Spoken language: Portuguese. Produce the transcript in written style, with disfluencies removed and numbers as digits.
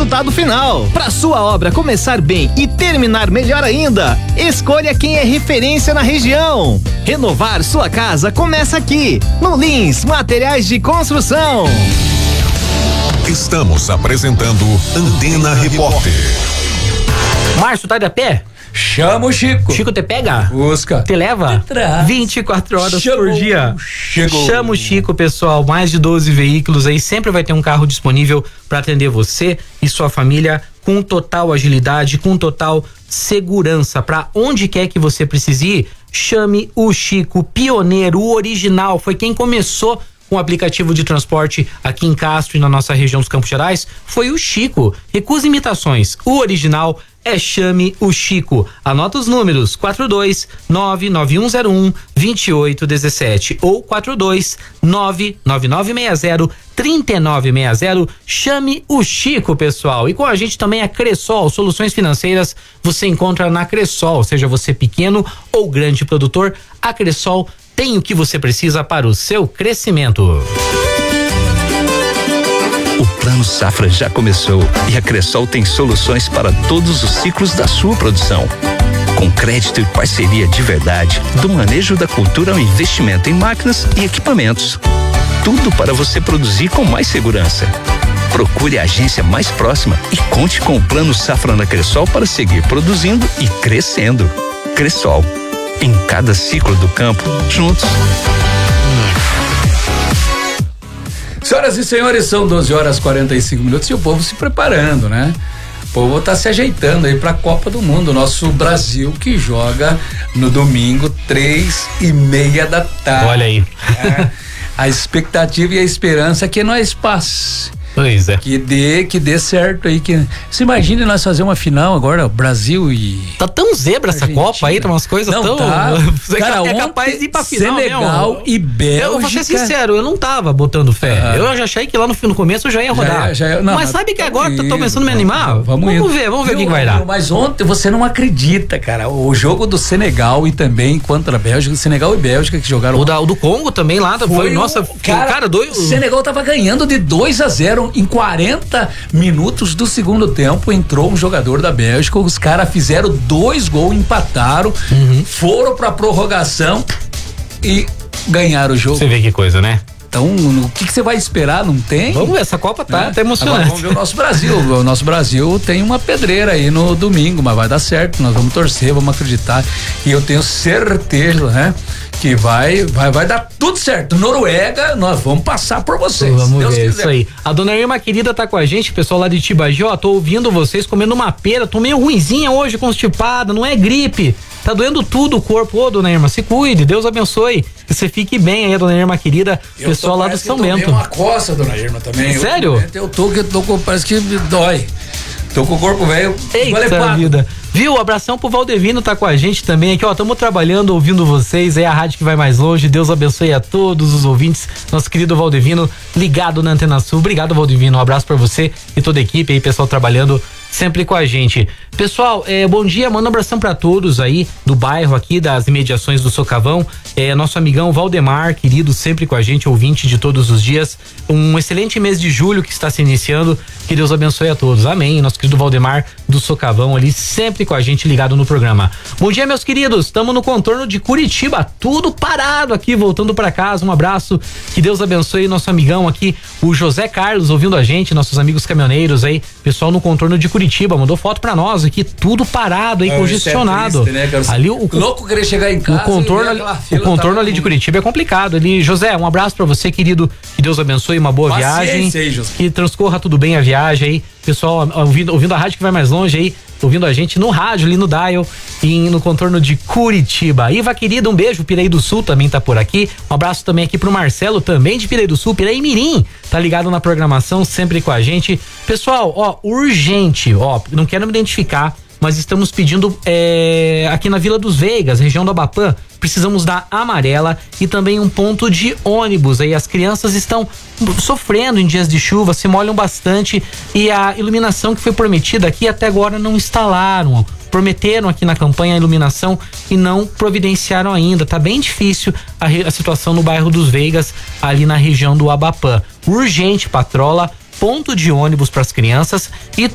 resultado final. Para sua obra começar bem e terminar melhor ainda, escolha quem é referência na região. Renovar sua casa começa aqui, no Lins Materiais de Construção. Estamos apresentando Antena Repórter. Márcio, tá de a pé? Chama o Chico. Chico te pega? Busca. Te leva? Te traz. 24 horas Chegou. por dia. Chegou. Chama o Chico, pessoal. Mais de 12 veículos aí. Sempre vai ter um carro disponível para atender você e sua família com total agilidade, com total segurança. Para onde quer que você precise ir, chame o Chico, pioneiro, o original. Foi quem começou com o aplicativo de transporte aqui em Castro e na nossa região dos Campos Gerais. Foi o Chico. Recusa imitações. O original é Chame o Chico. Anota os números: 42991012817 ou 42999603960. Chame o Chico, pessoal. E com a gente também a Cressol, soluções financeiras você encontra na Cressol, seja você pequeno ou grande produtor, a Cressol tem o que você precisa para o seu crescimento. O Plano Safra já começou e a Cressol tem soluções para todos os ciclos da sua produção. Com crédito e parceria de verdade, do manejo da cultura ao investimento em máquinas e equipamentos. Tudo para você produzir com mais segurança. Procure a agência mais próxima e conte com o Plano Safra na Cressol para seguir produzindo e crescendo. Cressol. Em cada ciclo do campo, juntos. Senhoras e senhores, são 12h45 e o povo se preparando, né? O povo tá se ajeitando aí pra Copa do Mundo. Nosso Brasil que joga no domingo, 3:30 da tarde. Olha aí. A expectativa e a esperança que nós passe. Pois é. Que dê certo aí. Você imagina nós fazer uma final agora, Brasil e... Tá tão zebra essa Copa aí, tá umas coisas não, tão... Tá. Cara, é capaz de ir pra final Senegal mesmo. E Bélgica. Eu vou ser sincero, eu não tava botando fé. Eu já achei que lá no começo eu já ia rodar. Mas sabe que agora tô começando a me animar? Vamos ver o que vai dar. Mas ontem você não acredita, cara. O jogo do Senegal e também contra a Bélgica, Senegal e Bélgica que jogaram. O do Congo também lá, foi nossa, cara, O Senegal tava ganhando de 2-0 em 40 minutos do segundo tempo. Entrou um jogador da Bélgica, os caras fizeram 2 gols, empataram, foram pra prorrogação e ganharam o jogo. Você vê que coisa, né? Então, o que você vai esperar? Não tem? Vamos ver, essa Copa tá emocionante. Agora vamos ver o nosso Brasil. O nosso Brasil tem uma pedreira aí no domingo, mas vai dar certo. Nós vamos torcer, vamos acreditar. E eu tenho certeza, né? Que vai dar tudo certo. Noruega, nós vamos passar por vocês. Vamos Deus ver, quiser. Isso aí. A dona Irma querida tá com a gente, pessoal lá de Tibagi, ó, tô ouvindo vocês comendo uma pera, tô meio ruinzinha hoje, constipada, não é gripe, tá doendo tudo o corpo. Ô, dona Irma, se cuide, Deus abençoe, que você fique bem aí, dona Irma querida, pessoal lá do São Bento. Eu uma coça, dona Irma, também. Sério? Eu tô com, parece que dói. Tô com o corpo velho. Eita vida. Viu? Abração pro Valdevino, tá com a gente também aqui, ó. Tamo trabalhando, ouvindo vocês. É a rádio que vai mais longe. Deus abençoe a todos os ouvintes. Nosso querido Valdevino, ligado na Antena Sul. Obrigado, Valdevino. Um abraço pra você e toda a equipe aí, pessoal trabalhando sempre com a gente. Pessoal, bom dia, manda um abração pra todos aí do bairro aqui, das imediações do Socavão. Nosso amigão Valdemar, querido, sempre com a gente, ouvinte de todos os dias. Um excelente mês de julho que está se iniciando. Que Deus abençoe a todos. Amém. Nosso querido Valdemar do Socavão ali, sempre com a gente ligado no programa. Bom dia, meus queridos. Estamos no contorno de Curitiba, tudo parado aqui, voltando pra casa. Um abraço. Que Deus abençoe nosso amigão aqui, o José Carlos, ouvindo a gente, nossos amigos caminhoneiros aí, pessoal no contorno de Curitiba, mandou foto pra nós aqui, tudo parado aí, congestionado. Triste, né, ali louco querer chegar em casa. O contorno ali de Curitiba é complicado. Ali, José, um abraço pra você, querido. Que Deus abençoe, uma boa viagem. Que transcorra tudo bem a viagem aí. Pessoal, ouvindo a rádio que vai mais longe aí, ouvindo a gente no rádio, ali no dial e no contorno de Curitiba. Iva, querida, um beijo. Piraí do Sul também tá por aqui. Um abraço também aqui pro Marcelo, também de Piraí do Sul, Piraí Mirim, tá ligado na programação, sempre com a gente. Pessoal, ó, urgente, ó, não quero me identificar, mas estamos pedindo aqui na Vila dos Veigas, região do Abapã, precisamos da amarela e também um ponto de ônibus. Aí as crianças estão sofrendo em dias de chuva, se molham bastante e a iluminação que foi prometida aqui até agora não instalaram. Prometeram aqui na campanha a iluminação e não providenciaram ainda. Tá bem difícil a situação no bairro dos Veigas, ali na região do Abapã. Urgente, patrola, ponto de ônibus para as crianças e